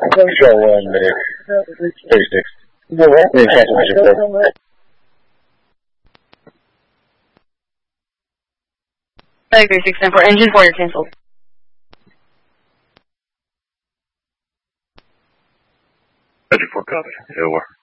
Show 1 minute 36. I agree, 694. Engine 4, you're canceled. Engine 4, copy. Over.